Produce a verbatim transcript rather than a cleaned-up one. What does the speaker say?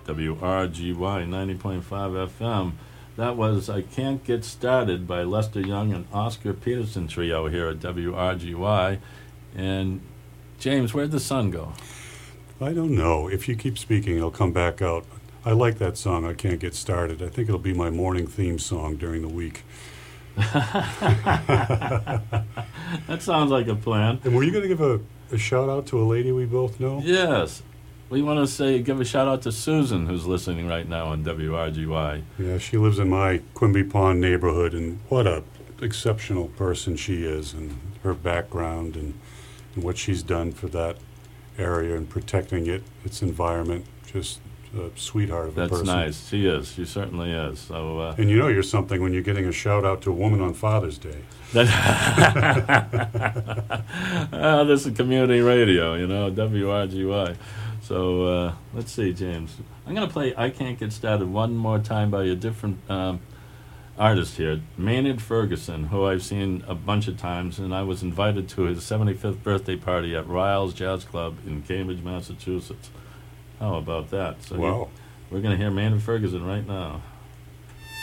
W R G Y ninety point five F M. That was I Can't Get Started by Lester Young and Oscar Peterson Trio here at W R G Y. And, James, where'd the sun go? I don't know. If you keep speaking, it'll come back out. I like that song, I Can't Get Started. I think it'll be my morning theme song during the week. That sounds like a plan. And were you going to give a, a shout-out to a lady we both know? Yes. We want to say, give a shout-out to Susan, who's listening right now on W R G Y. Yeah, she lives in my Quimby Pond neighborhood, and what a exceptional person she is, and her background, and, and what she's done for that area and protecting it, its environment. Just a sweetheart of a That's person. That's nice. She is. She certainly is. So, uh, and you know you're something when you're getting a shout-out to a woman on Father's Day. uh, this is community radio, you know, W R G Y. So, uh, let's see, James. I'm going to play I Can't Get Started one more time by a different um, artist here, Maynard Ferguson, who I've seen a bunch of times, and I was invited to his seventy-fifth birthday party at Riles Jazz Club in Cambridge, Massachusetts. How about that? So wow. We're going to hear Maynard Ferguson right now.